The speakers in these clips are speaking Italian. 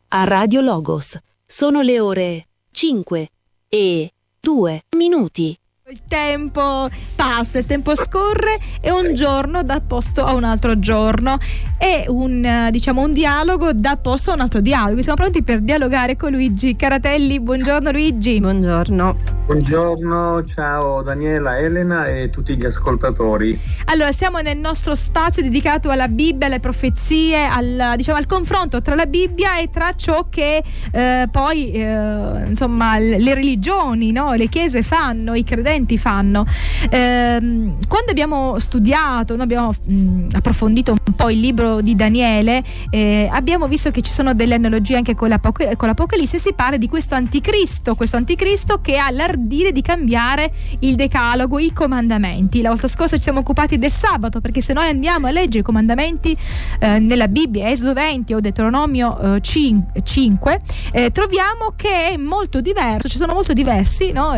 a Radio Logos. Sono le ore 5:02. Il tempo passa, il tempo scorre e un giorno dà posto a un altro giorno e un dialogo dà posto a un altro dialogo. Siamo pronti per dialogare con Luigi Caratelli. Buongiorno Luigi. Buongiorno, ciao Daniela, Elena e tutti gli ascoltatori. Allora, siamo nel nostro spazio dedicato alla Bibbia, alle profezie, al confronto tra la Bibbia e tra ciò che le religioni, no? Le chiese fanno, i credenti fanno. Quando abbiamo studiato, abbiamo approfondito un po' il libro di Daniele, abbiamo visto che ci sono delle analogie anche con l'Apocalisse. Si parla di questo anticristo che ha l'ardire di cambiare il decalogo, i comandamenti. La volta scorsa ci siamo occupati del sabato, perché se noi andiamo a leggere i comandamenti nella Bibbia, Esodo 20 o Deuteronomio 5, troviamo che è molto diverso, ci sono molto diversi, no?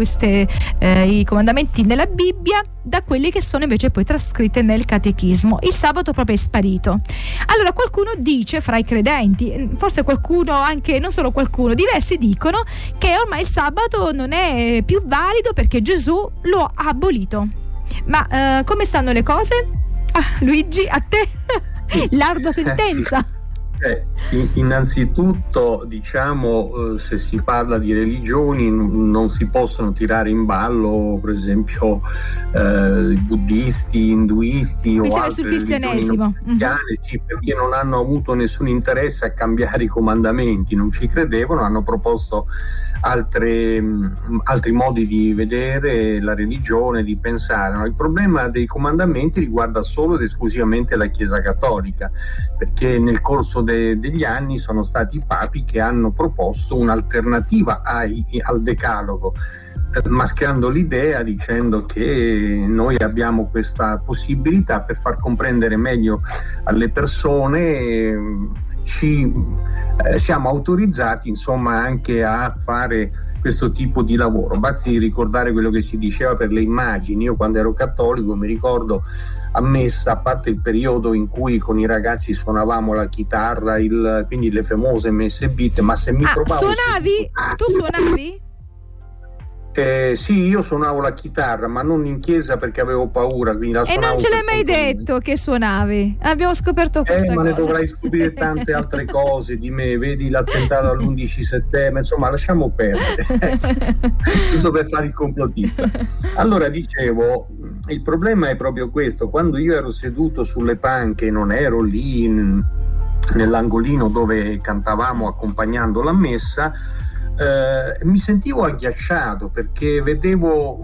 I comandamenti nella Bibbia da quelli che sono invece poi trascritti nel catechismo. Il sabato proprio è sparito. Allora qualcuno dice, fra i credenti, forse qualcuno anche, non solo qualcuno, diversi dicono che ormai il sabato non è più valido perché Gesù lo ha abolito. Ma come stanno le cose? Luigi, a te l'ardua sentenza. Innanzitutto, se si parla di religioni non si possono tirare in ballo, per esempio, buddisti, induisti o altre sul cristianesimo, sì, perché non hanno avuto nessun interesse a cambiare i comandamenti, non ci credevano, hanno proposto altri modi di vedere la religione, di pensare, no? Il problema dei comandamenti riguarda solo ed esclusivamente la Chiesa Cattolica, perché nel corso degli anni sono stati i papi che hanno proposto un'alternativa al decalogo, mascherando l'idea, dicendo che noi abbiamo questa possibilità per far comprendere meglio alle persone, siamo autorizzati anche a fare questo tipo di lavoro. Basti ricordare quello che si diceva per le immagini. Io quando ero cattolico mi ricordo a messa, a parte il periodo in cui con i ragazzi suonavamo la chitarra, quindi le famose messe beat, ma se mi trovavo... Suonavi? Tu suonavi? Sì, io suonavo la chitarra, ma non in chiesa perché avevo paura, quindi la suonavo. E non ce l'hai mai detto che suonavi? Abbiamo scoperto questa cosa. Ma ne dovrai scoprire tante altre cose di me, vedi l'attentato all'11 settembre, insomma, lasciamo perdere. Giusto per fare il complottista. Allora, dicevo, il problema è proprio questo: quando io ero seduto sulle panche, non ero lì nell'angolino dove cantavamo accompagnando la messa, mi sentivo agghiacciato, perché vedevo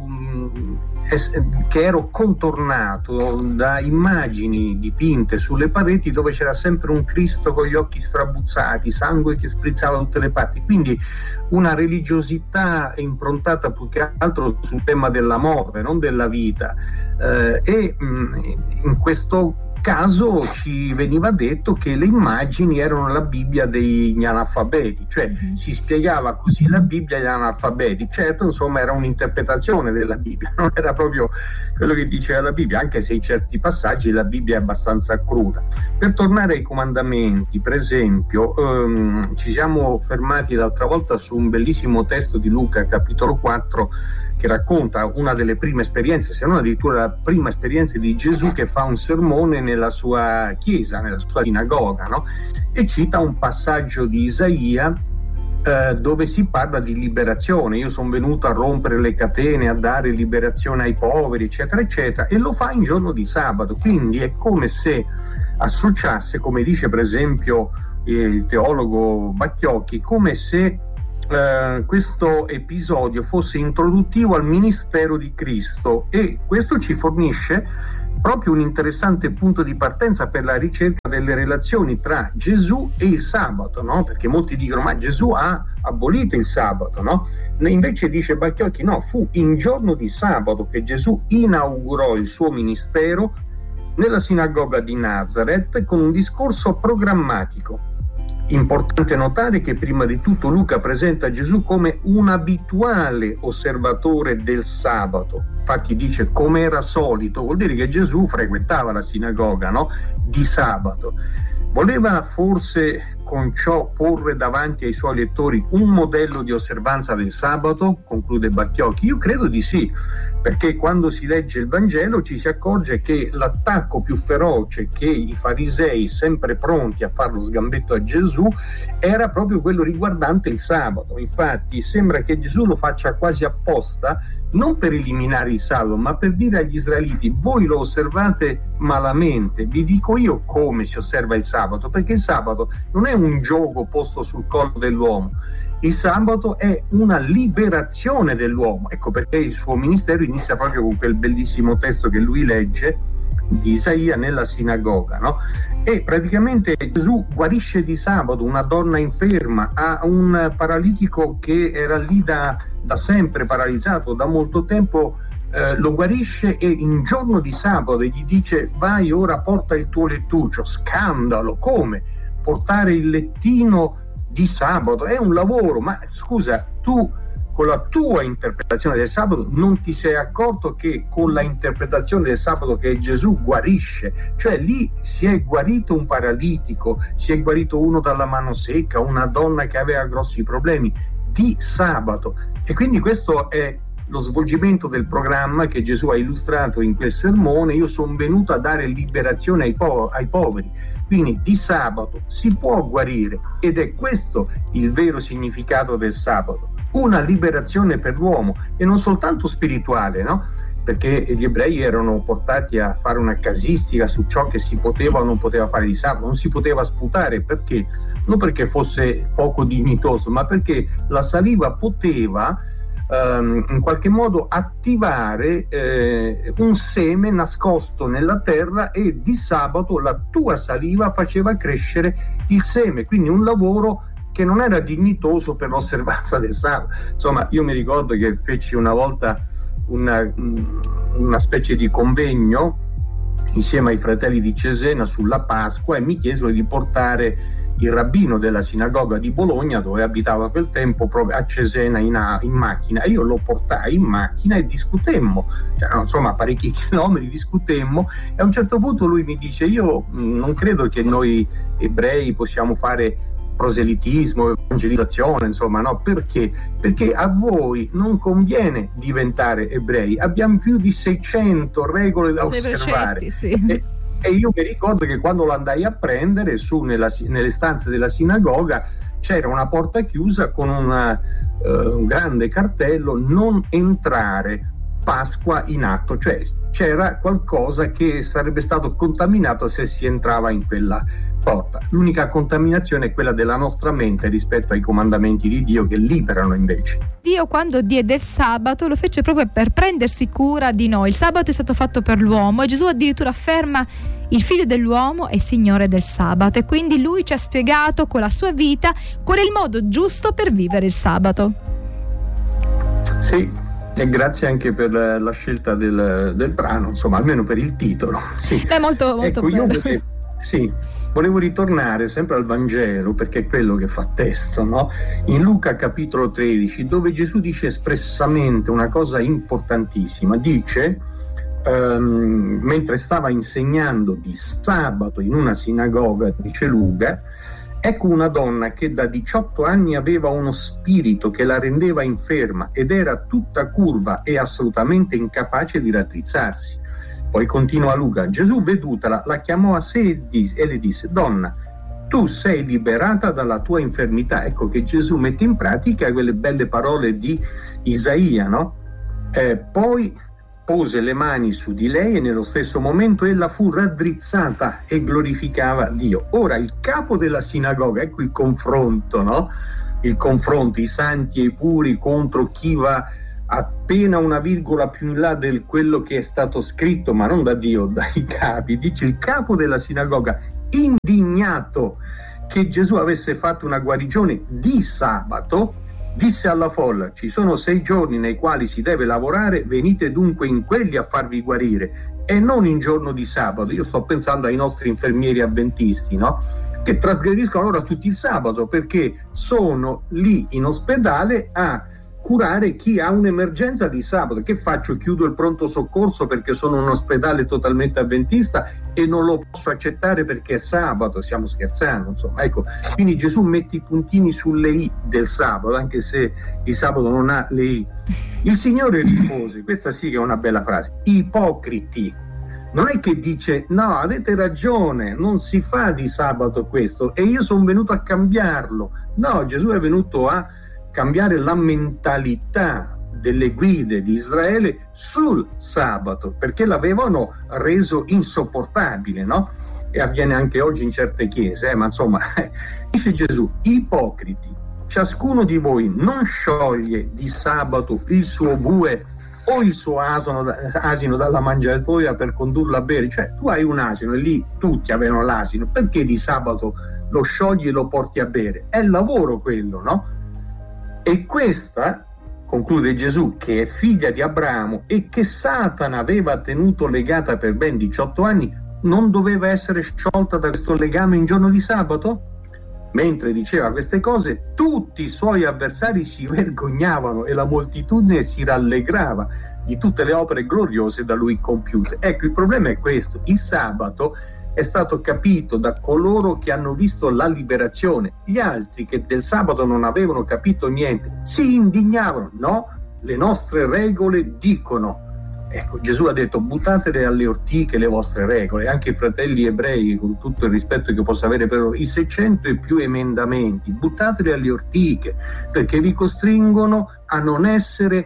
che ero contornato da immagini dipinte sulle pareti dove c'era sempre un Cristo con gli occhi strabuzzati, sangue che sprizzava da tutte le parti, quindi una religiosità improntata più che altro sul tema della morte, non della vita, e in questo caso ci veniva detto che le immagini erano la Bibbia degli analfabeti, cioè si spiegava così la Bibbia agli analfabeti. Certo, era un'interpretazione della Bibbia, non era proprio quello che diceva la Bibbia, anche se in certi passaggi la Bibbia è abbastanza cruda. Per tornare ai comandamenti, per esempio, ci siamo fermati l'altra volta su un bellissimo testo di Luca, capitolo 4, che racconta una delle prime esperienze, se non addirittura la prima esperienza di Gesù, che fa un sermone nella sua chiesa, nella sua sinagoga, no? E cita un passaggio di Isaia dove si parla di liberazione. Io sono venuto a rompere le catene, a dare liberazione ai poveri, eccetera eccetera, e lo fa in giorno di sabato. Quindi è come se associasse, come dice per esempio il teologo Bacchiocchi, come se questo episodio fosse introduttivo al ministero di Cristo, e questo ci fornisce proprio un interessante punto di partenza per la ricerca delle relazioni tra Gesù e il sabato, no? Perché molti dicono: ma Gesù ha abolito il sabato, no? Invece dice Bacchiocchi: no, fu in giorno di sabato che Gesù inaugurò il suo ministero nella sinagoga di Nazareth con un discorso programmatico. Importante notare che prima di tutto Luca presenta Gesù come un abituale osservatore del sabato. Infatti dice come era solito, vuol dire che Gesù frequentava la sinagoga, no? Di sabato. Voleva forse con ciò porre davanti ai suoi lettori un modello di osservanza del sabato? Conclude Bacchiocchi. Io credo di sì, perché quando si legge il Vangelo ci si accorge che l'attacco più feroce che i farisei, sempre pronti a fare lo sgambetto a Gesù, era proprio quello riguardante il sabato. Infatti sembra che Gesù lo faccia quasi apposta, non per eliminare il sabato, ma per dire agli israeliti: voi lo osservate malamente, vi dico io come si osserva il sabato, perché il sabato non è un gioco posto sul collo dell'uomo, il sabato è una liberazione dell'uomo. Ecco perché il suo ministero inizia proprio con quel bellissimo testo che lui legge di Isaia nella sinagoga, no? E praticamente Gesù guarisce di sabato una donna inferma, ha un paralitico che era lì da sempre paralizzato da molto tempo, lo guarisce, e in giorno di sabato gli dice: vai ora, porta il tuo lettuccio. Scandalo! Come portare il lettino di sabato? È un lavoro. Ma scusa, tu con la tua interpretazione del sabato non ti sei accorto che con la interpretazione del sabato che Gesù guarisce, cioè lì si è guarito un paralitico, si è guarito uno dalla mano secca, una donna che aveva grossi problemi, di sabato. E quindi questo è lo svolgimento del programma che Gesù ha illustrato in quel sermone: io sono venuto a dare liberazione ai poveri. Quindi di sabato si può guarire, ed è questo il vero significato del sabato, una liberazione per l'uomo, e non soltanto spirituale, no? Perché gli ebrei erano portati a fare una casistica su ciò che si poteva o non poteva fare di sabato. Non si poteva sputare, perché? Non perché fosse poco dignitoso, ma perché la saliva poteva in qualche modo attivare un seme nascosto nella terra, e di sabato la tua saliva faceva crescere il seme, quindi un lavoro che non era dignitoso per l'osservanza del sabato. Insomma, io mi ricordo che feci una volta una specie di convegno insieme ai fratelli di Cesena sulla Pasqua, e mi chiesero di portare il rabbino della sinagoga di Bologna, dove abitava a quel tempo, proprio a Cesena in macchina, e io lo portai in macchina e discutemmo, insomma parecchi chilometri discutemmo, e a un certo punto lui mi dice: io non credo che noi ebrei possiamo fare proselitismo, evangelizzazione, insomma, no? Perché? Perché a voi non conviene diventare ebrei, abbiamo più di 600 regole da osservare. Precetti, sì. E io mi ricordo che quando lo andai a prendere su nelle stanze della sinagoga c'era una porta chiusa con un grande cartello: non entrare, Pasqua in atto, cioè c'era qualcosa che sarebbe stato contaminato se si entrava in quella porta. L'unica contaminazione è quella della nostra mente rispetto ai comandamenti di Dio, che liberano invece. Dio, quando diede il sabato, lo fece proprio per prendersi cura di noi. Il sabato è stato fatto per l'uomo, e Gesù addirittura afferma: il figlio dell'uomo è signore del sabato, e quindi lui ci ha spiegato con la sua vita qual è il modo giusto per vivere il sabato. Sì, e grazie anche per la scelta del brano, insomma, almeno per il titolo. Sì. È molto, molto ecco, bello. Volevo ritornare sempre al Vangelo, perché è quello che fa testo, no? In Luca capitolo 13, dove Gesù dice espressamente una cosa importantissima. Dice, mentre stava insegnando di sabato in una sinagoga, dice Luca: ecco una donna che da 18 anni aveva uno spirito che la rendeva inferma, ed era tutta curva e assolutamente incapace di raddrizzarsi. Poi continua Luca: Gesù, vedutala, la chiamò a sé e le disse: donna, tu sei liberata dalla tua infermità. Ecco che Gesù mette in pratica quelle belle parole di Isaia, no? Poi pose le mani su di lei, e nello stesso momento ella fu raddrizzata e glorificava Dio. Ora il capo della sinagoga, ecco il confronto, no? Il confronto, i santi e i puri contro chi va appena una virgola più in là del quello che è stato scritto, ma non da Dio, dai capi. Dice il capo della sinagoga, indignato che Gesù avesse fatto una guarigione di sabato, disse alla folla: ci sono 6 giorni nei quali si deve lavorare, venite dunque in quelli a farvi guarire, e non in giorno di sabato. Io sto pensando ai nostri infermieri avventisti, no? Che trasgrediscono ora tutto il sabato, perché sono lì in ospedale a curare chi ha un'emergenza di sabato. Che faccio? Chiudo il pronto soccorso perché sono in un ospedale totalmente avventista e non lo posso accettare perché è sabato? Stiamo scherzando, insomma. Ecco, quindi Gesù mette i puntini sulle i del sabato, anche se il sabato non ha le i. Il Signore rispose, questa sì che è una bella frase: ipocriti. Non è che dice no, avete ragione, non si fa di sabato questo e io sono venuto a cambiarlo. No, Gesù è venuto a cambiare la mentalità delle guide di Israele sul sabato, perché l'avevano reso insopportabile, no? E avviene anche oggi in certe chiese, ma insomma, dice Gesù: ipocriti, ciascuno di voi non scioglie di sabato il suo bue o il suo asino dalla mangiatoia per condurlo a bere. Cioè, tu hai un asino e lì tutti avevano l'asino, perché di sabato lo sciogli e lo porti a bere? È il lavoro quello, no? E questa, conclude Gesù, che è figlia di Abramo e che Satana aveva tenuto legata per ben 18 anni, non doveva essere sciolta da questo legame in giorno di sabato? Mentre diceva queste cose, tutti i suoi avversari si vergognavano e la moltitudine si rallegrava di tutte le opere gloriose da lui compiute. Ecco, il problema è questo: il sabato è stato capito da coloro che hanno visto la liberazione. Gli altri, che del sabato non avevano capito niente, si indignavano. No, le nostre regole dicono. Ecco, Gesù ha detto: buttatele alle ortiche le vostre regole. Anche i fratelli ebrei, con tutto il rispetto che posso avere per loro, i 600 e più emendamenti, buttateli alle ortiche, perché vi costringono a non essere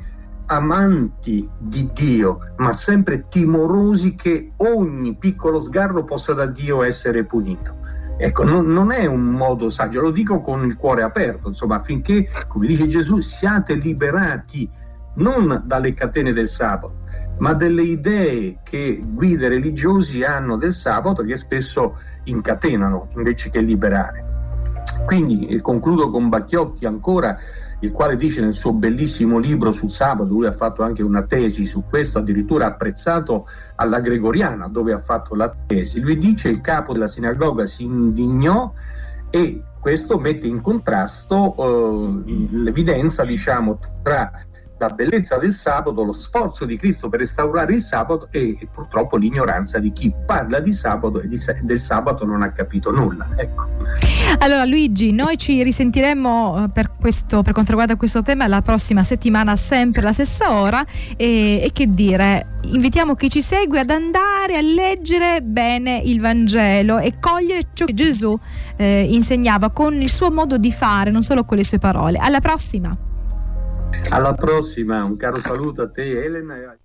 amanti di Dio, ma sempre timorosi che ogni piccolo sgarro possa da Dio essere punito. Ecco, non è un modo saggio, lo dico con il cuore aperto, insomma, affinché, come dice Gesù, siate liberati non dalle catene del sabato, ma delle idee che guide religiosi hanno del sabato, che spesso incatenano invece che liberare. Quindi concludo con Bacchiocchi ancora, il quale dice nel suo bellissimo libro sul sabato, lui ha fatto anche una tesi su questo, addirittura apprezzato alla Gregoriana, dove ha fatto la tesi. Lui dice: il capo della sinagoga si indignò, e questo mette in contrasto l'evidenza, diciamo, tra la bellezza del sabato, lo sforzo di Cristo per restaurare il sabato e purtroppo l'ignoranza di chi parla di sabato e del sabato non ha capito nulla. Ecco. Allora Luigi, noi ci risentiremo per quanto riguarda questo tema la prossima settimana, sempre alla stessa ora, e che dire, invitiamo chi ci segue ad andare a leggere bene il Vangelo e cogliere ciò che Gesù insegnava con il suo modo di fare, non solo con le sue parole. Alla prossima! Alla prossima, un caro saluto a te, Elena.